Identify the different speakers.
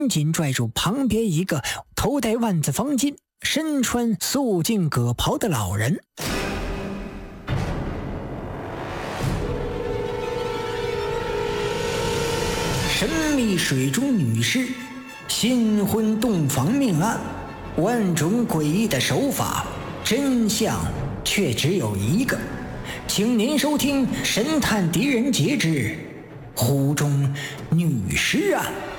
Speaker 1: 紧拽住旁边一个头戴万字方巾、身穿素净葛袍的老人。神秘水中女尸，新婚洞房命案，万种诡异的手法，真相却只有一个。请您收听《神探狄仁杰之湖中女尸案》。